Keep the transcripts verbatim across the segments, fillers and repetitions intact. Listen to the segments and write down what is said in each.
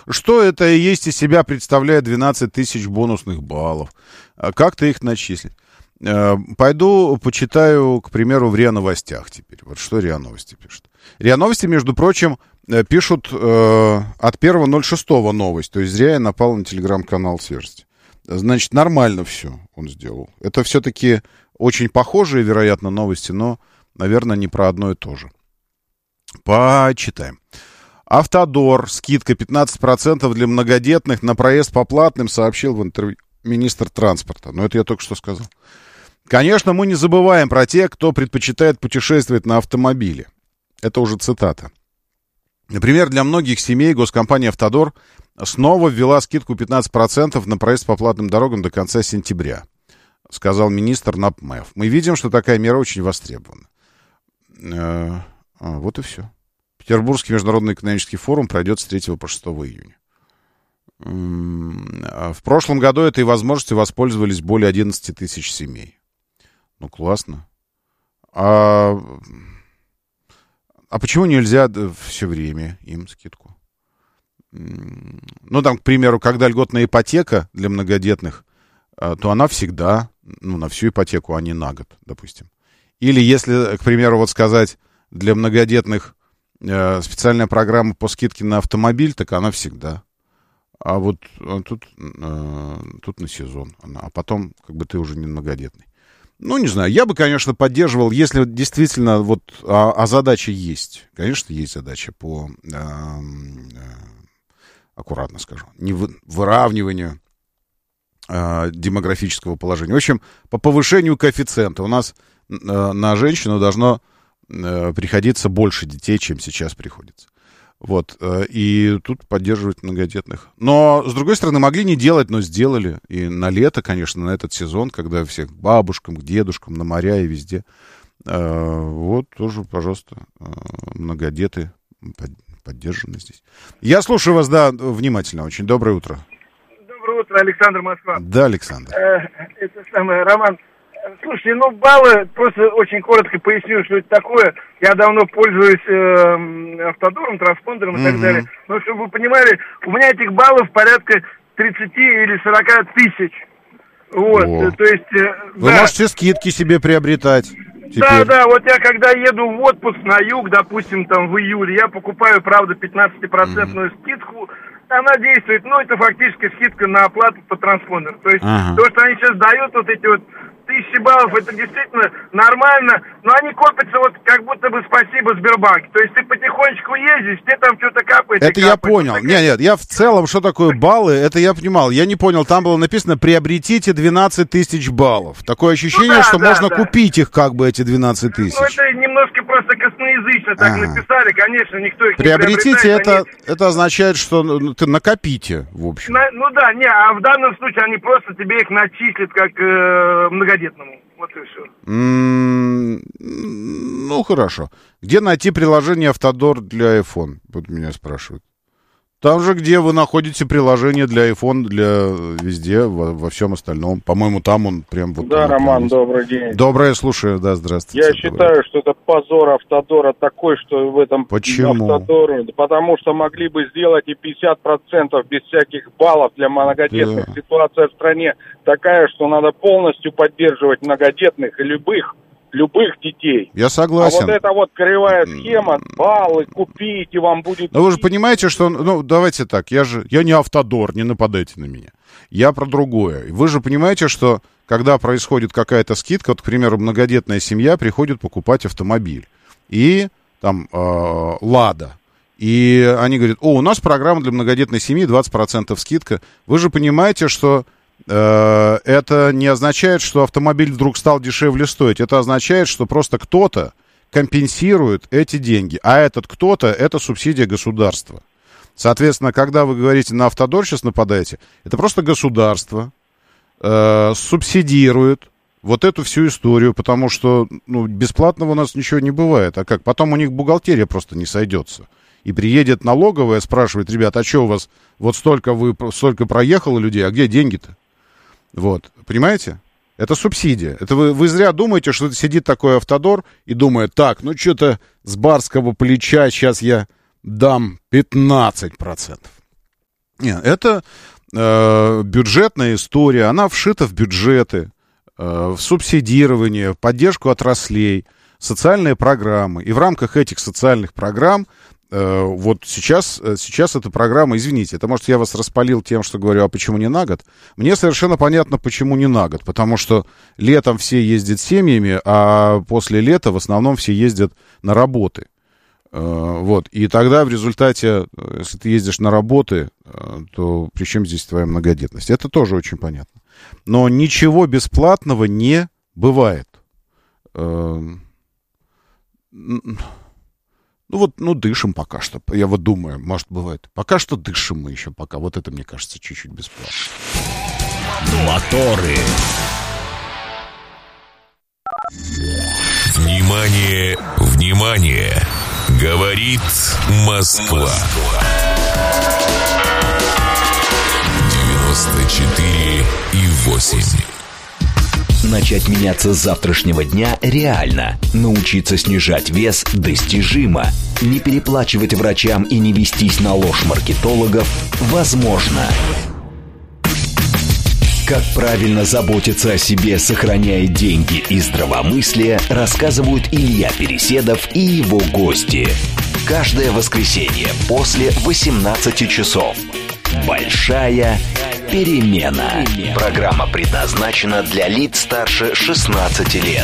что это и есть из себя представляет двенадцать тысяч бонусных баллов? Как-то их начислить? Пойду почитаю, к примеру, в РИА Новостях теперь. Вот что РИА Новости пишут. РИА Новости, между прочим, пишут э, от первого ноль шестого новость. То есть зря я напал на телеграм-канал Сверсти. Значит, нормально все он сделал. Это все-таки очень похожие, вероятно, новости, но, наверное, не про одно и то же. Почитаем. Автодор. Скидка пятнадцать процентов для многодетных на проезд по платным, сообщил в интервью министр транспорта. Но это я только что сказал. Конечно, мы не забываем про тех, кто предпочитает путешествовать на автомобиле. Это уже цитата. Например, для многих семей госкомпания «Автодор» снова ввела скидку пятнадцать процентов на проезд по платным дорогам до конца сентября, сказал министр НАПМЭФ. Мы видим, что такая мера очень востребована. А, вот и все. Петербургский международный экономический форум пройдет с третьего по шестое июня. В прошлом году этой возможностью воспользовались более одиннадцать тысяч семей. Ну, классно. А, а почему нельзя все время им скидку? Ну, там, к примеру, когда льготная ипотека для многодетных, то она всегда, ну, на всю ипотеку, а не на год, допустим. Или если, к примеру, вот сказать, для многодетных э, специальная программа по скидке на автомобиль, так она всегда. А вот а тут, э, тут на сезон. А потом, как бы, ты уже не многодетный. Ну, не знаю, я бы, конечно, поддерживал, если действительно вот а, а задача есть. Конечно, есть задача по, э, э, аккуратно скажу, не вы, выравниванию э, демографического положения. В общем, по повышению коэффициента. У нас э, на женщину должно э, приходиться больше детей, чем сейчас приходится. Вот, и тут поддерживать многодетных. Но, с другой стороны, могли не делать, но сделали. И на лето, конечно, на этот сезон, когда всех к бабушкам, к дедушкам, на моря и везде. Вот, тоже, пожалуйста, многодеты поддержаны здесь. Я слушаю вас, да, внимательно очень. Доброе утро. Доброе утро, Александр, Москва. Да, Александр. Это самое, Роман. Слушайте, ну, баллы, просто очень коротко поясню, что это такое. Я давно пользуюсь э, автодором, транспондером и mm-hmm. так далее. Но, чтобы вы понимали, у меня этих баллов порядка тридцать или сорок тысяч. Вот, О. то есть... Э, вы да. можете скидки себе приобретать. Теперь. Да, да, вот я когда еду в отпуск на юг, допустим, там в июле, я покупаю, правда, пятнадцатипроцентную mm-hmm. скидку. Она действует, ну, это фактически скидка на оплату по транспондеру. То есть, ага. то, что они сейчас дают, вот эти вот тысячи баллов, это действительно нормально, но они копятся вот как будто бы спасибо Сбербанку. То есть ты потихонечку ездишь, тебе там что-то капает. Это я понял. Вот нет, нет, я в целом, что такое баллы, это я понимал. Я не понял, там было написано, приобретите двенадцать тысяч баллов. Такое ощущение, ну, да, что да, можно да. купить их, как бы, эти двенадцать тысяч. Ну, это немножко просто косноязычно так ага. написали, конечно, никто их приобретите, не приобретает. это, они... это означает, что ты накопите, в общем. На, ну да, не, а в данном случае они просто тебе их начислят как э, многодетному. Вот и все. Mm, ну, хорошо. Где найти приложение Автодор для iPhone? Вот меня спрашивают. Там же, где вы находите приложение для iPhone, для везде, во, во всем остальном. По-моему, там он прям вот... Да, Роман, есть. Добрый день. Доброе, слушаю, да, здравствуйте. Я считаю, добрый. Что это позор Автодора такой, что в этом... Почему? Автодоре, потому что могли бы сделать и пятьдесят процентов без всяких баллов для многодетных. Да. Ситуация в стране такая, что надо полностью поддерживать многодетных и любых. любых детей. Я согласен. А вот эта вот кривая схема, баллы купить, и вам будет... Но вы же понимаете, что... Ну, давайте так, я же... Я не Автодор, не нападайте на меня. Я про другое. Вы же понимаете, что когда происходит какая-то скидка, вот, к примеру, многодетная семья приходит покупать автомобиль. И там э, «Лада». И они говорят, о, у нас программа для многодетной семьи, двадцать процентов скидка. Вы же понимаете, что... это не означает, что автомобиль вдруг стал дешевле стоить. Это означает, что просто кто-то компенсирует эти деньги. А этот кто-то, это субсидия государства. Соответственно, когда вы говорите на Автодор сейчас нападаете, это просто государство э, субсидирует вот эту всю историю, потому что ну, бесплатного у нас ничего не бывает. А как? Потом у них бухгалтерия просто не сойдется. И приедет налоговая, спрашивает, ребят, а что у вас вот столько, вы, столько проехало людей, а где деньги-то? Вот, понимаете? Это субсидия. Это вы, вы зря думаете, что сидит такой Автодор и думает, так, ну что-то с барского плеча сейчас я дам пятнадцать процентов. Нет, это э, бюджетная история, она вшита в бюджеты, э, в субсидирование, в поддержку отраслей, социальные программы. И в рамках этих социальных программ э, вот сейчас, сейчас эта программа, извините, это, может, я вас распалил тем, что говорю, а почему не на год? Мне совершенно понятно, почему не на год, потому что летом все ездят с семьями, а после лета в основном все ездят на работы. Вот, и тогда в результате, если ты ездишь на работы, то при чем здесь твоя многодетность? Это тоже очень понятно. Но ничего бесплатного не бывает. Ну вот, ну дышим пока что. Я вот думаю, может бывает. Пока что дышим мы еще пока. Вот это, мне кажется, чуть-чуть бесплатно. Моторы. Внимание, внимание! Говорит Москва. девяносто четыре и восемь. Начать меняться с завтрашнего дня реально. Научиться снижать вес достижимо. Не переплачивать врачам и не вестись на ложь маркетологов возможно. Как правильно заботиться о себе, сохраняя деньги и здравомыслие, рассказывают Илья Переседов и его гости. Каждое воскресенье после восемнадцати часов. Большая перемена. Программа предназначена для лиц старше шестнадцати лет.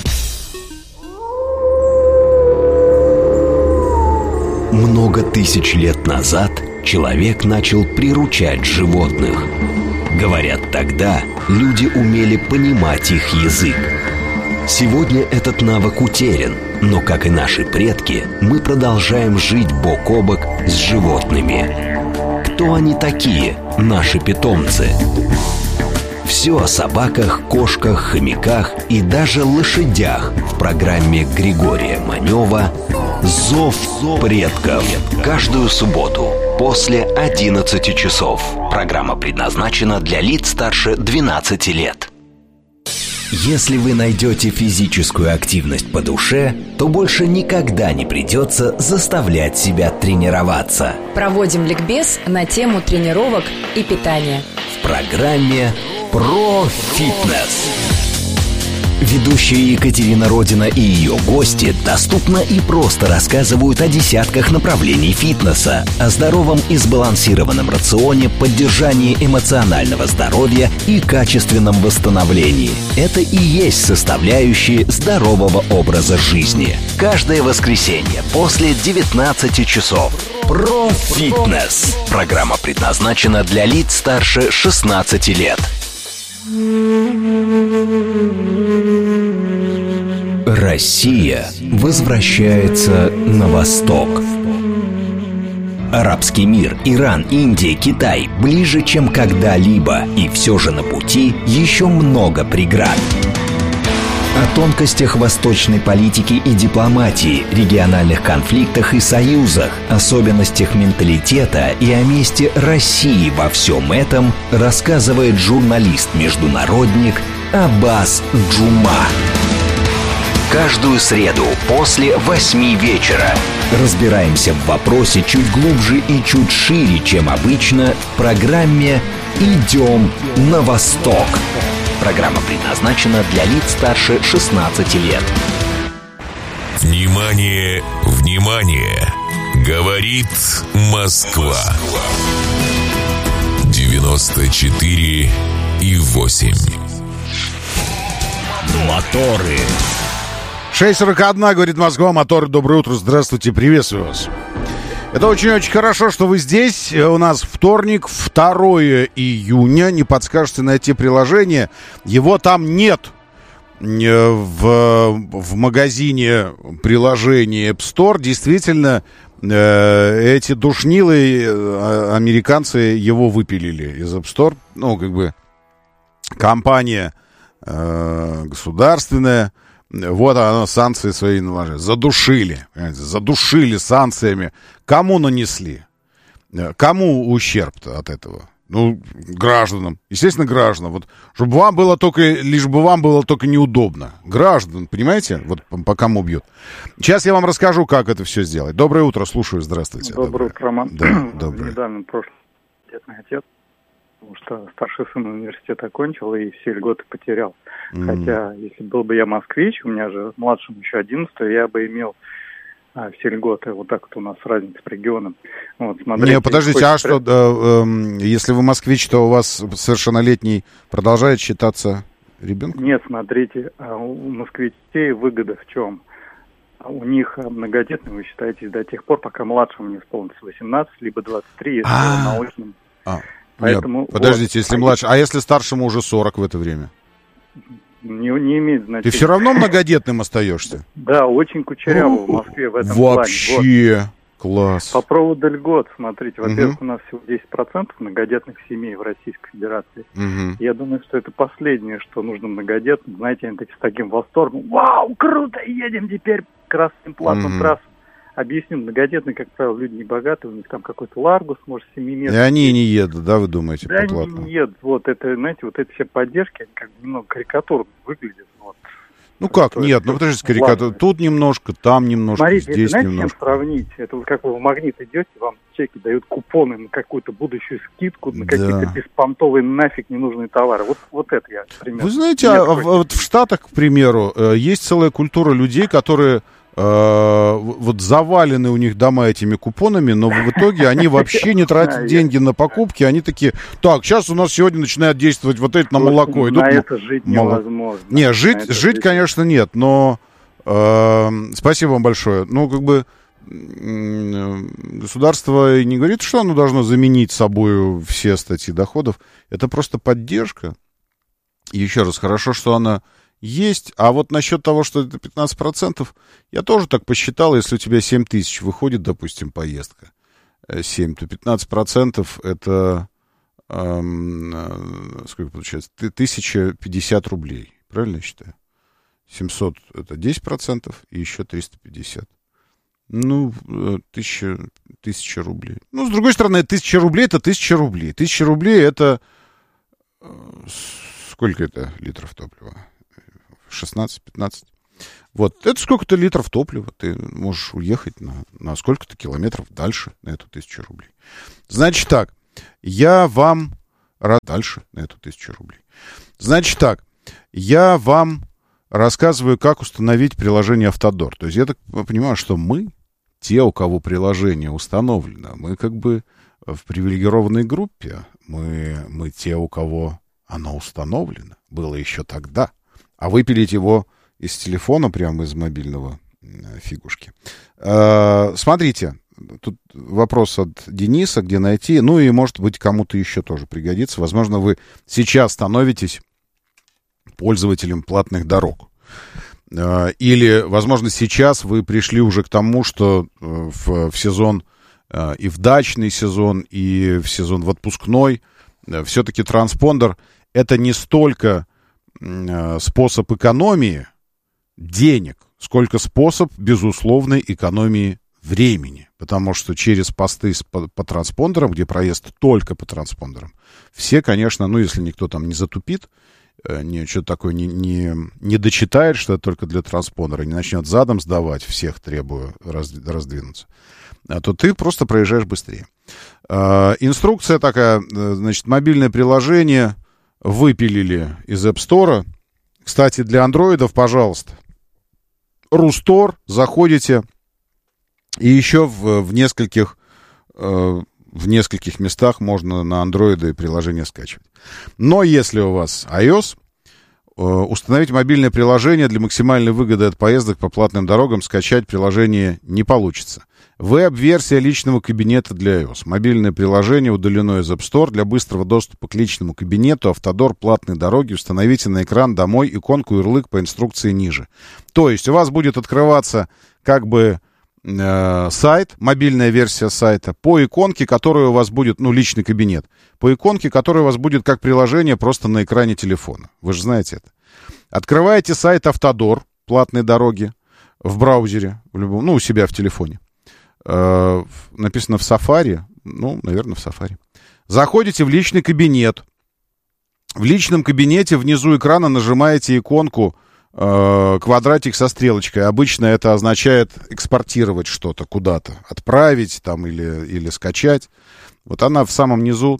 Много тысяч лет назад человек начал приручать животных. Говорят, тогда люди умели понимать их язык. Сегодня этот навык утерян, но, как и наши предки, мы продолжаем жить бок о бок с животными. Кто они такие, наши питомцы? Все о собаках, кошках, хомяках и даже лошадях в программе Григория Манева «Зов предков». Каждую субботу после одиннадцати часов. Программа предназначена для лиц старше двенадцати лет. Если вы найдете физическую активность по душе, то больше никогда не придется заставлять себя тренироваться. Проводим ликбез на тему тренировок и питания. В программе «Про фитнес». Ведущая Екатерина Родина и ее гости доступно и просто рассказывают о десятках направлений фитнеса, о здоровом и сбалансированном рационе, поддержании эмоционального здоровья и качественном восстановлении. Это и есть составляющие здорового образа жизни. Каждое воскресенье после девятнадцати часов. Про фитнес. Программа предназначена для лиц старше шестнадцати лет. Россия возвращается на восток. Арабский мир, Иран, Индия, Китай ближе, чем когда-либо, и все же на пути еще много преград. О тонкостях восточной политики и дипломатии, региональных конфликтах и союзах, особенностях менталитета и о месте России во всем этом рассказывает журналист-международник Аббас Джума. Каждую среду после восьми вечера разбираемся в вопросе чуть глубже и чуть шире, чем обычно, в программе «Идем на восток». Программа предназначена для лиц старше шестнадцати лет. Внимание, внимание! Говорит Москва. девяносто четыре и восемь. Моторы. шесть сорок один, говорит Москва, моторы, доброе утро, здравствуйте, приветствую вас. Это очень-очень хорошо, что вы здесь. У нас вторник, второго июня. Не подскажете найти приложение. Его там нет в, в магазине приложений App Store. Действительно, эти душнилы, американцы его выпилили из App Store. Ну, как бы, компания государственная. Вот она, санкции свои наложили. Задушили, понимаете, задушили санкциями. Кому нанесли? Кому ущерб-то от этого? Ну, гражданам. Естественно, гражданам. Вот, чтобы вам было только, лишь бы вам было только неудобно. Граждан, понимаете? Вот по, по кому бьют. Сейчас я вам расскажу, как это все сделать. Доброе утро, слушаю, здравствуйте. Доброе утро, Роман. Да, доброе. Недавно, прошлый, многодетный отец, потому что старший сын университет окончил и все льготы потерял. Mm-hmm. Хотя, если был бы я москвич, у меня же младшему еще одиннадцатый, я бы имел а, все льготы. Вот так вот у нас разница по регионам. Вот, смотрите, не, подождите, а что, э, э, если вы москвич, то у вас совершеннолетний продолжает считаться ребенком? Нет, смотрите, у москвичей выгода в чем? У них многодетные, вы считаете, до тех пор, пока младшему не исполнится восемнадцать, либо двадцать три, если научным. А, Поэтому, нет, подождите, вот, если младше, а если старшему уже сорок в это время? Не, не имеет значения. Ты все равно многодетным остаешься? Да, очень кучеряво в Москве в этом плане. Вообще, класс. По поводу льгот, смотрите, во-первых, у нас всего десять процентов многодетных семей в Российской Федерации. Я думаю, что это последнее, что нужно многодетным. Знаете, они с таким восторгом: вау, круто, едем теперь красным платным трассам. Объясню, многодетные, как правило, люди не богатые, у них там какой-то Ларгус, может, семиместный. И они не едут, да, вы думаете, да, по платному? Да, они не едут. Вот это, знаете, вот эти все поддержки, они как бы немного карикатурно выглядят. Вот. Ну как, нет, ну подождите, карикатура. Тут немножко, там немножко, Смотрите, здесь это, знаете, немножко. Чем сравнить? Это вот как вы в Магнит идете, вам чеки дают купоны на какую-то будущую скидку, на какие-то да. беспонтовые нафиг ненужные товары. Вот, вот это я примерно. Вы знаете, а, вот в Штатах, к примеру, есть целая культура людей, которые э, вот завалены у них дома этими купонами, но в итоге они вообще не тратят деньги на покупки. Они такие: так, сейчас у нас сегодня начинает действовать вот это на молоко. На это жить невозможно. Не, жить, жить, конечно, нет, но э, спасибо вам большое. Ну, как бы государство не говорит, что оно должно заменить собой все статьи доходов. Это просто поддержка. И еще раз, хорошо, что она есть. А вот насчет того, что это пятнадцать процентов, я тоже так посчитал. Если у тебя семь тысяч выходит, допустим, поездка, семь, то пятнадцать процентов это эм, сколько получается? тысяча пятьдесят рублей. Правильно я считаю? семьсот это десять процентов и еще триста пятьдесят. Ну, тысяча, тысяча рублей. Ну, с другой стороны, тысяча рублей — это тысяча рублей. Тысяча рублей — это... Сколько это литров топлива? шестнадцать-пятнадцать. Вот, это сколько-то литров топлива. Ты можешь уехать на, на сколько-то километров дальше на эту тысячу рублей. Значит так, я вам... Рад дальше на эту тысячу рублей. Значит так, я вам... рассказываю, как установить приложение «Автодор». То есть я так понимаю, что мы, те, у кого приложение установлено, мы как бы в привилегированной группе. Мы, мы те, у кого оно установлено. Было еще тогда. А выпилить его из телефона, прямо из мобильного, фигушки. А, смотрите, тут вопрос от Дениса, где найти. Ну и, может быть, кому-то еще тоже пригодится. Возможно, вы сейчас становитесь пользователем платных дорог. Или, возможно, сейчас вы пришли уже к тому, что в, в сезон, и в дачный сезон, и в сезон в отпускной, все-таки транспондер — это не столько способ экономии денег, сколько способ безусловной экономии времени. Потому что через посты по, по транспондерам, где проезд только по транспондерам, все, конечно, ну, если никто там не затупит, не, что-то такое не, не, не дочитает, что это только для транспондера, не начнет задом сдавать, всех требуя раз, раздвинуться, то ты просто проезжаешь быстрее. Э, инструкция такая, значит, мобильное приложение выпилили из App Store. Кстати, для андроидов, пожалуйста, Рустор, заходите, и еще в, в нескольких... Э, в нескольких местах можно на андроиды приложение скачивать. Но если у вас iOS, установить мобильное приложение для максимальной выгоды от поездок по платным дорогам скачать приложение не получится. Веб-версия личного кабинета для iOS. Мобильное приложение удалено из App Store. Для быстрого доступа к личному кабинету «Автодор. Платные дороги» установите на экран «Домой» иконку «Ярлык» по инструкции ниже. То есть у вас будет открываться как бы сайт, мобильная версия сайта, по иконке, которая у вас будет, ну, личный кабинет, по иконке, которая у вас будет как приложение просто на экране телефона. Вы же знаете это. Открываете сайт «Автодор», платные дороги, в браузере, в любом, ну, у себя в телефоне. Э, написано в Safari, ну, наверное, в Safari. Заходите в личный кабинет. В личном кабинете внизу экрана нажимаете иконку квадратик со стрелочкой. Обычно это означает экспортировать что-то куда-то, отправить там или, или скачать. Вот она в самом низу